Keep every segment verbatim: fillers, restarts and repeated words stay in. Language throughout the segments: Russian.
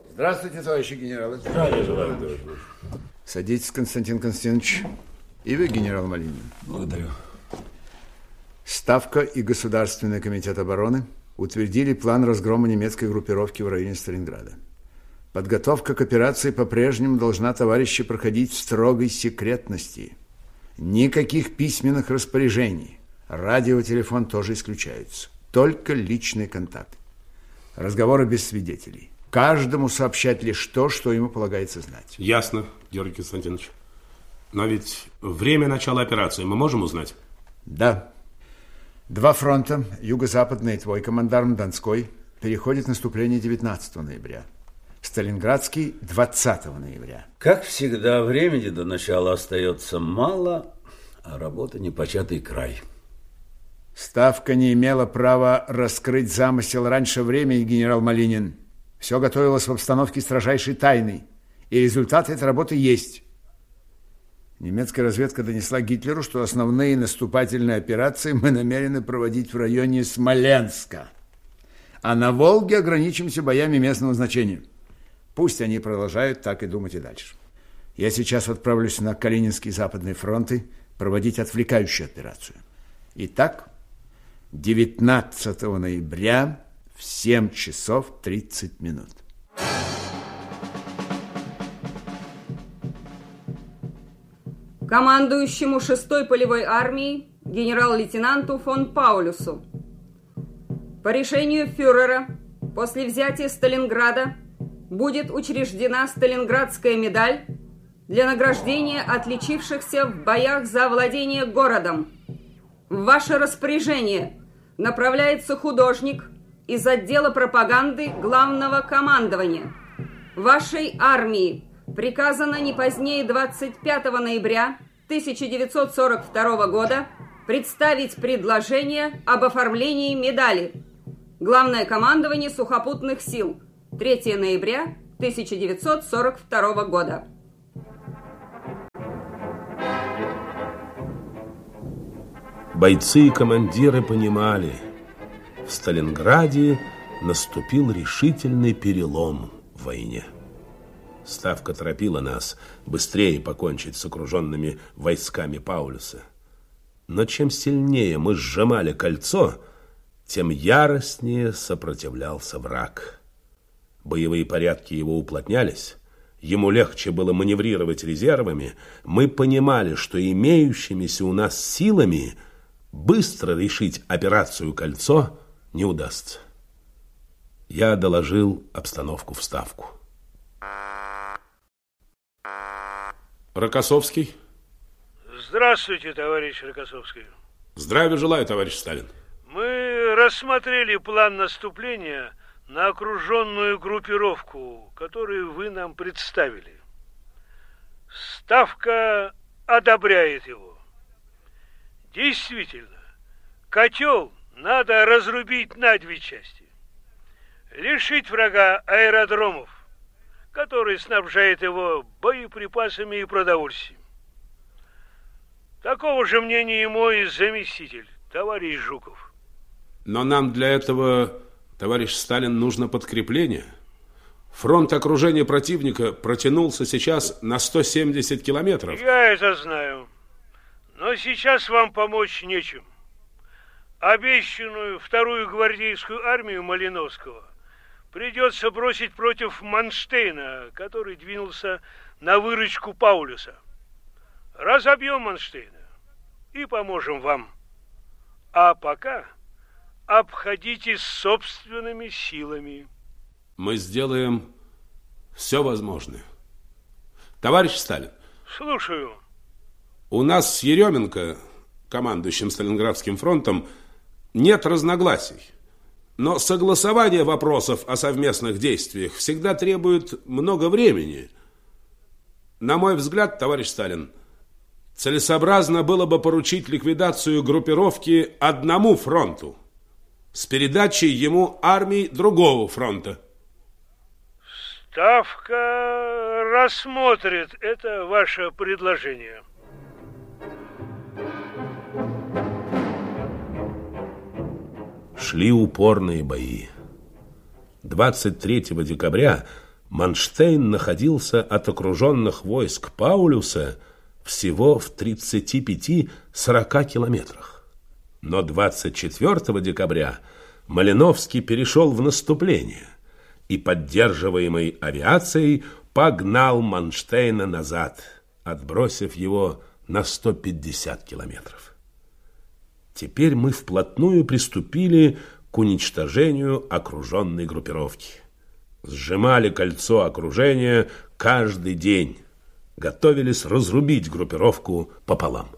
Здравствуйте, товарищи генералы. Здравия желаю. Садитесь, Константин Константинович. И вы, генерал Малинин. Благодарю. Ставка и Государственный комитет обороны утвердили план разгрома немецкой группировки в районе Сталинграда. Подготовка к операции по-прежнему должна, товарищи, проходить в строгой секретности. Никаких письменных распоряжений. Радиотелефон тоже исключаются. Только личный контакт. Разговоры без свидетелей. Каждому сообщать лишь то, что ему полагается знать. Ясно, Георгий Константинович. Но ведь время начала операции мы можем узнать? Да. Два фронта, юго-западный и твой командарм Донской, переходит в наступление девятнадцатого ноября. Сталинградский двадцатого ноября. Как всегда, времени до начала остается мало, а работа непочатый край. Ставка не имела права раскрыть замысел раньше времени, генерал Малинин. Все готовилось в обстановке строжайшей тайны, и результаты этой работы есть. Немецкая разведка донесла Гитлеру, что основные наступательные операции мы намерены проводить в районе Смоленска, а на Волге ограничимся боями местного значения. Пусть они продолжают так и думать и дальше. Я сейчас отправлюсь на Калининский западный фронты проводить отвлекающую операцию. Итак, девятнадцатого ноября в семь часов тридцать минут. Командующему шестой полевой армией генерал-лейтенанту фон Паулюсу. По решению фюрера после взятия Сталинграда будет учреждена Сталинградская медаль для награждения отличившихся в боях за владение городом. В ваше распоряжение направляется художник из отдела пропаганды Главного командования. Вашей армии приказано не позднее двадцать пятого ноября тысяча девятьсот сорок второго года представить предложение об оформлении медали. Главное командование сухопутных сил. третьего ноября тысяча девятьсот сорок второго года. Бойцы и командиры понимали, в Сталинграде наступил решительный перелом в войне. Ставка торопила нас быстрее покончить с окруженными войсками Паулюса. Но чем сильнее мы сжимали кольцо, тем яростнее сопротивлялся враг. Боевые порядки его уплотнялись, ему легче было маневрировать резервами. Мы понимали, что имеющимися у нас силами быстро решить операцию «Кольцо» не удастся. Я доложил обстановку в Ставку. Рокоссовский. Здравствуйте, товарищ Рокоссовский. Здравия желаю, товарищ Сталин. Мы рассмотрели план наступления на окруженную группировку, которую вы нам представили. Ставка одобряет его. Действительно, котел надо разрубить на две части. Лишить врага аэродромов, который снабжает его боеприпасами и продовольствием. Такого же мнения и мой заместитель, товарищ Жуков. Но нам для этого, товарищ Сталин, нужно подкрепление. Фронт окружения противника протянулся сейчас на сто семьдесят километров. Я это знаю. Но сейчас вам помочь нечем. Обещанную вторую гвардейскую армию Малиновского придется бросить против Манштейна, который двинулся на выручку Паулюса. Разобьем Манштейна и поможем вам. А пока обходитесь собственными силами. Мы сделаем все возможное. Товарищ Сталин. Слушаю. У нас с Еременко, командующим Сталинградским фронтом, нет разногласий. Но согласование вопросов о совместных действиях всегда требует много времени. На мой взгляд, товарищ Сталин, целесообразно было бы поручить ликвидацию группировки одному фронту с передачей ему армий другого фронта. Ставка рассмотрит это ваше предложение. Шли упорные бои. двадцать третьего декабря Манштейн находился от окруженных войск Паулюса всего в тридцати пяти-сорока километрах. Но двадцать четвёртого декабря Малиновский перешел в наступление и, поддерживаемый авиацией, погнал Манштейна назад, отбросив его на сто пятьдесят километров. Теперь мы вплотную приступили к уничтожению окруженной группировки. Сжимали кольцо окружения каждый день, готовились разрубить группировку пополам.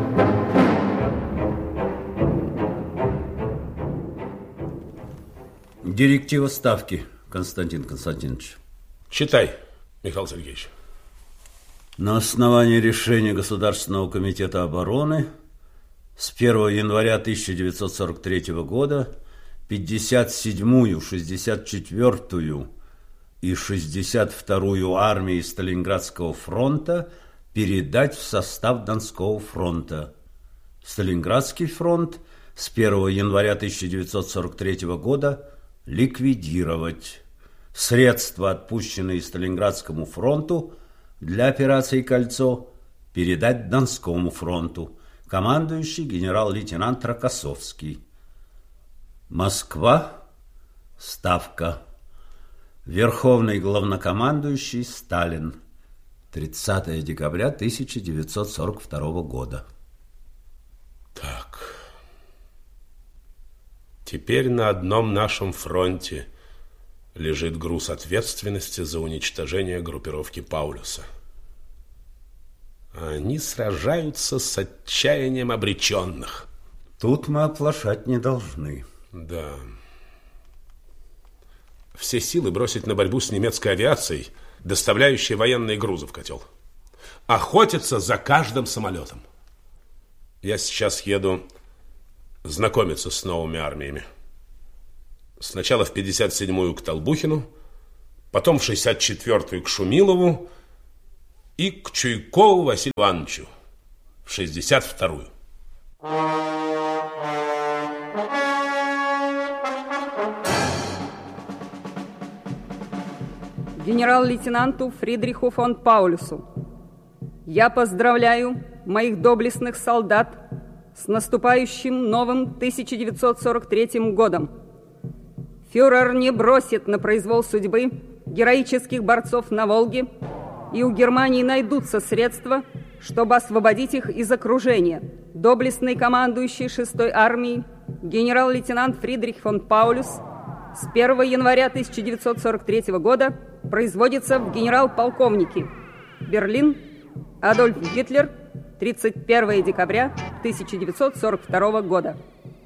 Директива ставки, Константин Константинович. Читай, Михаил Сергеевич. На основании решения Государственного комитета обороны с первого января тысяча девятьсот сорок третьего года пятьдесят седьмую, шестьдесят четвёртую и шестьдесят вторую армии Сталинградского фронта передать в состав Донского фронта. Сталинградский фронт с первого января тысяча девятьсот сорок третьего года ликвидировать. Средства, отпущенные Сталинградскому фронту для операции «Кольцо», передать Донскому фронту. Командующий генерал-лейтенант Рокоссовский. Москва. Ставка. Верховный главнокомандующий Сталин. тридцатого декабря тысяча девятьсот сорок второго года. Так. Теперь на одном нашем фронте лежит груз ответственности за уничтожение группировки Паулюса. Они сражаются с отчаянием обреченных. Тут мы оплошать не должны. Да. Все силы бросить на борьбу с немецкой авиацией, доставляющей военные грузы в котел. Охотиться за каждым самолетом. Я сейчас еду знакомиться с новыми армиями. Сначала в пятьдесят седьмую к Толбухину, потом в шестьдесят четвёртую к Шумилову и к Чуйкову Василию Ивановичу в шестьдесят вторую. Генерал-лейтенанту Фридриху фон Паулюсу. Я поздравляю моих доблестных солдат с наступающим новым тысяча девятьсот сорок третьим годом. Фюрер не бросит на произвол судьбы героических борцов на Волге, и у Германии найдутся средства, чтобы освободить их из окружения. Доблестный командующий шестой армией генерал-лейтенант Фридрих фон Паулюс с первого января тысяча девятьсот сорок третьего года производится в генерал-полковники. Берлин, Адольф Гитлер, тридцать первого декабря тысяча девятьсот сорок второго года.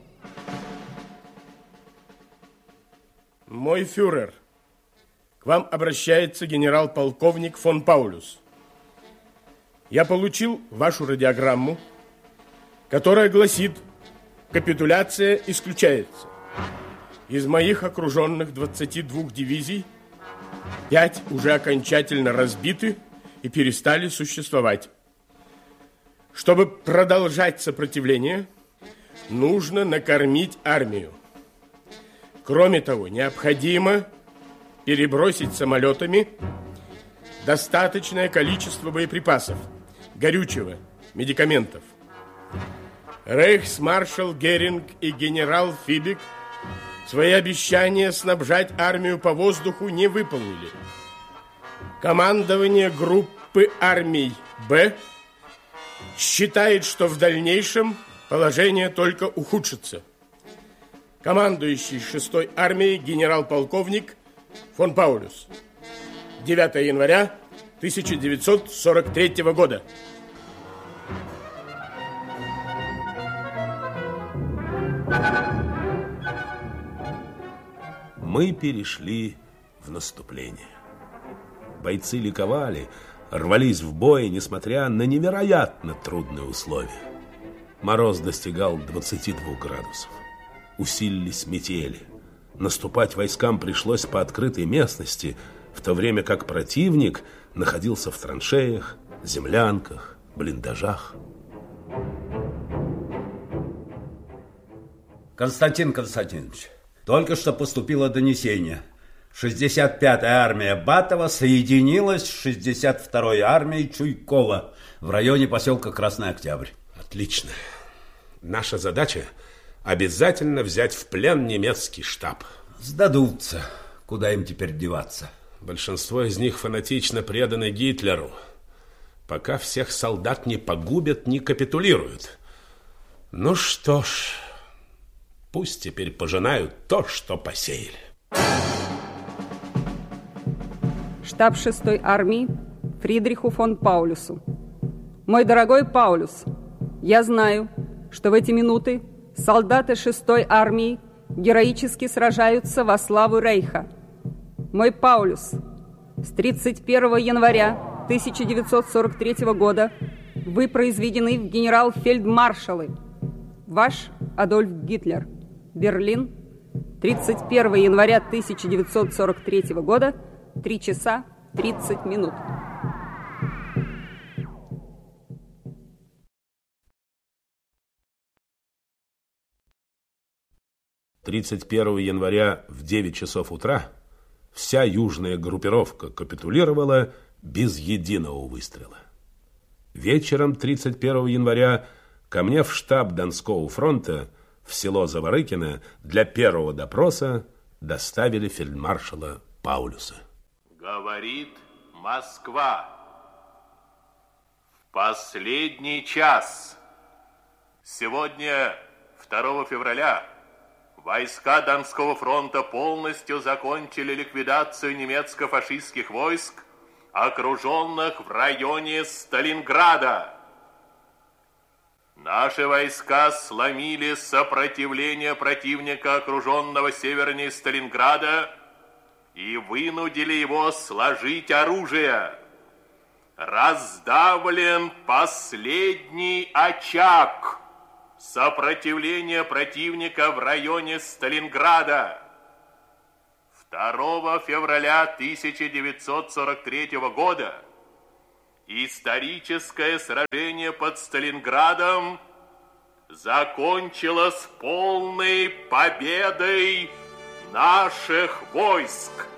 Мой фюрер, к вам обращается генерал-полковник фон Паулюс. Я получил вашу радиограмму, которая гласит: капитуляция исключается. Из моих окруженных двадцати двух дивизий пять уже окончательно разбиты и перестали существовать. Чтобы продолжать сопротивление, нужно накормить армию. Кроме того, необходимо перебросить самолетами достаточное количество боеприпасов, горючего, медикаментов. Рейхсмаршал Геринг и генерал Фибик свои обещания снабжать армию по воздуху не выполнили. Командование группы армий «Б» считает, что в дальнейшем положение только ухудшится. Командующий шестой армией генерал-полковник фон Паулюс. девятого января тысяча девятьсот сорок третьего года. Мы перешли в наступление. Бойцы ликовали, рвались в бой, несмотря на невероятно трудные условия. Мороз достигал двадцати двух градусов. Усилились метели. Наступать войскам пришлось по открытой местности, в то время как противник находился в траншеях, землянках, блиндажах. Константин Константинович, только что поступило донесение, шестьдесят пятая армия Батова соединилась с шестьдесят второй армией Чуйкова в районе поселка Красный Октябрь. Отлично. Наша задача – обязательно взять в плен немецкий штаб. Сдадутся. Куда им теперь деваться? Большинство из них фанатично преданы Гитлеру. Пока всех солдат не погубят, не капитулируют. Ну что ж, пусть теперь пожинают то, что посеяли. Штаб шестой армии Фридриху фон Паулюсу. Мой дорогой Паулюс, я знаю, что в эти минуты солдаты шестой армии героически сражаются во славу Рейха. Мой Паулюс, с тридцать первого января тысяча девятьсот сорок третьего года вы произведены в генерал-фельдмаршалы. Ваш Адольф Гитлер. Берлин, тридцать первого января тысяча девятьсот сорок третьего года, три часа тридцать минут. тридцать первого января в девять часов утра вся южная группировка капитулировала без единого выстрела. Вечером тридцать первого января ко мне в штаб Донского фронта в село Заворыкино для первого допроса доставили фельдмаршала Паулюса. Говорит Москва. В последний час. Сегодня, второго февраля, войска Донского фронта полностью закончили ликвидацию немецко-фашистских войск, окруженных в районе Сталинграда. Наши войска сломили сопротивление противника, окруженного севернее Сталинграда, и вынудили его сложить оружие. Раздавлен последний очаг сопротивления противника в районе Сталинграда. второго февраля тысяча девятьсот сорок третьего года историческое сражение под Сталинградом закончилось полной победой наших войск.